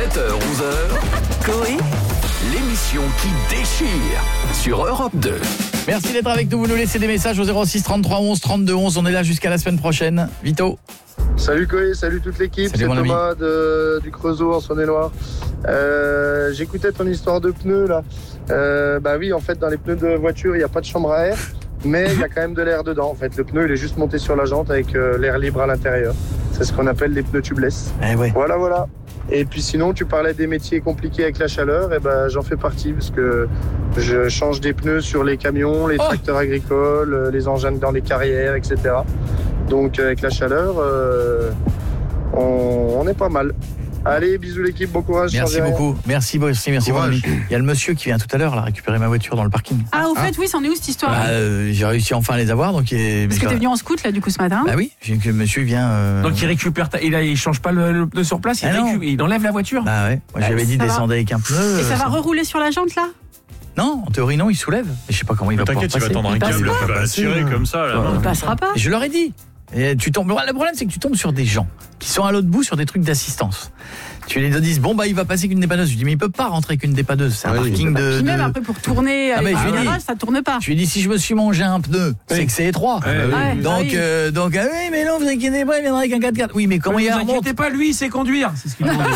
7h-11h, Coé, l'émission qui déchire sur Europe 2. Merci d'être avec nous, vous nous laissez des messages au 06 33 11 32 11, on est là jusqu'à la semaine prochaine. Vito. Salut Coé, salut toute l'équipe, Salut c'est mon Thomas du Creusot en Saône-et-Loire. J'écoutais ton histoire de pneus là. Bah oui, en fait dans les pneus de voiture il n'y a pas de chambre à air, mais il y a quand même de l'air dedans. En fait, le pneu il est juste monté sur la jante avec l'air libre à l'intérieur. C'est ce qu'on appelle les pneus tubeless. Ouais. Voilà. Et puis sinon, tu parlais des métiers compliqués avec la chaleur, et ben j'en fais partie parce que je change des pneus sur les camions, les tracteurs agricoles, les engins dans les carrières, etc. Donc avec la chaleur, on est pas mal. Allez, bisous l'équipe, bon courage. Merci beaucoup. Merci mon ami. Il y a le monsieur qui vient tout à l'heure là récupérer ma voiture dans le parking. Ah, au fait, oui, c'en est où cette histoire? J'ai réussi enfin à les avoir donc. Parce que t'es venu en scout là du coup ce matin. Bah oui, le monsieur vient. Donc il récupère, il change pas le pneu sur place, il enlève la voiture. Bah ouais, moi j'avais dit descendre avec un pneu. Et ça va rerouler sur la jante là? Non, en théorie non, il soulève. Je sais pas comment il va pouvoir passer. T'inquiète, tu vas tendre un câble, tu vas tirer comme ça là. Il passera pas. Je leur ai dit. Et tu tombes. Le problème c'est que tu tombes sur des gens qui sont à l'autre bout sur des trucs d'assistance. Tu les dis bon bah il va passer qu'une dépanneuse. Je dis mais il peut pas rentrer qu'une dépanneuse, c'est un parking de. Puis même après pour tourner avec le garage, ça tourne pas. Je lui ai dit si je me suis mangé un pneu, c'est que c'est étroit. Donc oui mais non vous inquiétez pas, il viendra avec un 4x4. Oui mais comment il y a un. Vous inquiétez pas, lui il sait conduire. C'est ce qu'il demande.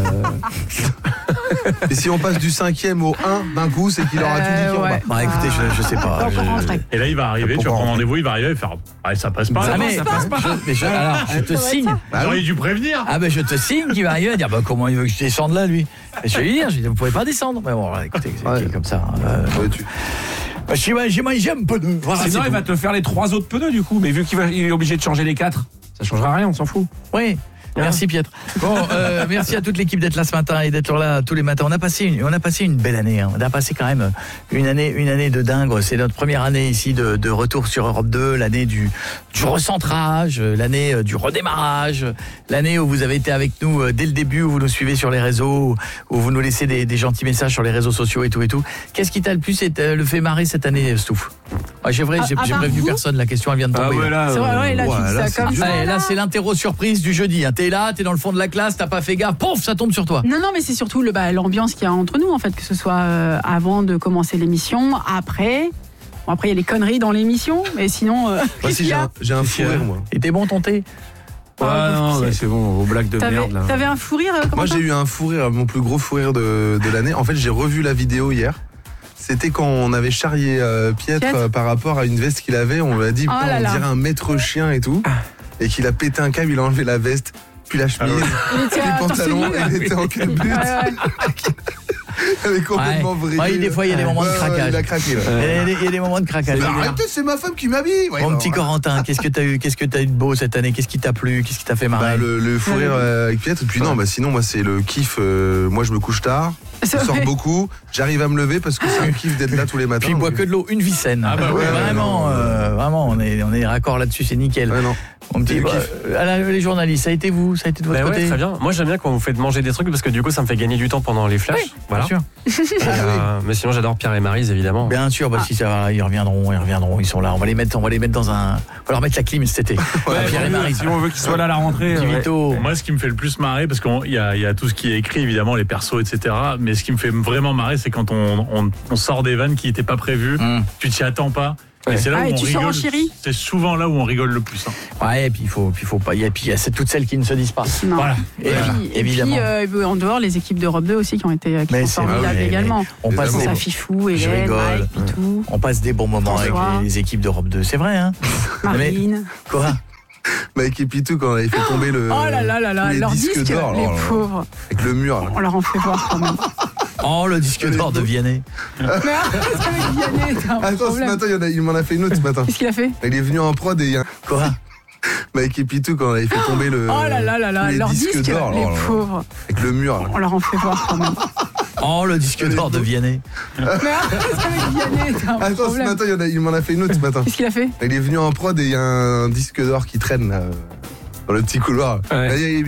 Et si on passe du 5e au 1 d'un coup, c'est qu'il aura tout dit en bas. Bah écoutez, je sais pas. Et là il va arriver, tu vas prendre rendez-vous, il va arriver et faire ça passe pas. Alors je te signe. J'aurais dû prévenir. Ah ben je te signe qu'il va arriver à dire bah comment il veut que je descende là lui. Et je vais lui dire, vous pouvez pas descendre. Mais bon écoutez, c'est comme ça. J'ai mangé un peu de. Sinon il va te faire les 3 autres pneus du coup, mais vu qu'il est obligé de changer les 4, ça changera rien, on s'en fout. Oui. Merci Pietre. Bon, merci à toute l'équipe d'être là ce matin et d'être là tous les matins. On a passé une belle année. On a passé quand même une année de dingue. C'est notre première année ici de retour sur Europe 2, l'année du recentrage, l'année du redémarrage, l'année où vous avez été avec nous dès le début, où vous nous suivez sur les réseaux, où vous nous laissez des gentils messages sur les réseaux sociaux et tout. Qu'est-ce qui t'a le plus fait marrer cette année, Stouff? J'ai prévenu personne, la question elle vient de tomber. C'est vrai, là tu dis ça comme ça. Là c'est l'interro surprise du jeudi. T'es là, t'es dans le fond de la classe, t'as pas fait gaffe, pouf, ça tombe sur toi. Non, mais c'est surtout l'ambiance qu'il y a entre nous, en fait, que ce soit avant de commencer l'émission, après. Bon, après, il y a les conneries dans l'émission, mais sinon. Moi, si j'ai un fou rire, moi. Et t'es bon, ton thé? Non, c'est bon, vos blagues de merde, là. T'avais un fou rire? Moi, j'ai eu un fou rire, mon plus gros fou rire de l'année. En fait, j'ai revu la vidéo hier. C'était quand on avait charrié Pietre par rapport à une veste qu'il avait. On lui a dit, on dirait un maître chien et tout. Et qu'il a pété un câble, il a enlevé la veste. Puis la chemise, les pantalons, il était en calbut. Elle est complètement vrillée. Des fois, il y a des moments de craquage. Il a craqué, là. Il y a des moments de craquage. Arrêtez, c'est ma femme qui m'habille. Mon petit Corentin, qu'est-ce que t'as eu de beau cette année? Qu'est-ce qui t'a plu? Qu'est-ce qui t'a fait marrer? Le fou rire avec Pietre. Puis non, sinon, moi, c'est le kiff. Moi, je me couche tard. Je sors beaucoup, j'arrive à me lever parce que c'est un kiff d'être là tous les matins. Puis il boit que de l'eau, une vie saine. Vraiment, on est raccord là-dessus, c'est nickel. Ouais, non. Mon petit, les journalistes, ça a été de votre côté? Très bien. Moi j'aime bien quand vous faites manger des trucs parce que du coup ça me fait gagner du temps pendant les flashs. Oui, voilà. Bien sûr. Mais sinon j'adore Pierre et Maryse évidemment. Bien sûr, si ça va, ils reviendront, ils sont là. On va les mettre dans un. On va leur mettre la clim cet été. Pierre et Maryse. Si on veut qu'ils soient là à la rentrée. Moi ce qui me fait le plus marrer, parce qu'il y a tout ce qui est écrit évidemment, les persos, etc. Mais ce qui me fait vraiment marrer, c'est quand on sort des vannes qui n'étaient pas prévues, tu t'y attends pas. Et c'est là où on rigole. C'est souvent là où on rigole le plus. Ouais, et puis il faut pas. Et puis il y a toutes celles qui ne se disent pas. Non. Voilà. Évidemment. Et puis en dehors, les équipes d'Europe 2 aussi qui sont formidables également. On passe ça Fifou, Hélène, Mike et tout. On passe des bons moments avec les équipes d'Europe 2. C'est vrai, hein? Marine. Quoi? Mike et Pitou quand on avait fait tomber leur disque, les pauvres. Avec le mur. On leur en fait voir quand même. Le disque d'or de Vianney. Mais arrête avec Vianney, attends, ce matin, il m'en a fait une autre ce matin. Qu'est-ce qu'il a fait? Il est venu en prod et il y a... Quoi? Mike et Pitou quand on avait fait tomber leur disque d'or, les pauvres. Avec le mur. On leur en fait voir quand même. Le disque d'or de Vianney. Mais arrête avec Vianney, attends, ce matin, il m'en a fait une autre ce matin. Qu'est-ce qu'il a fait? Il est venu en prod et il y a un disque d'or qui traîne là, dans le petit couloir.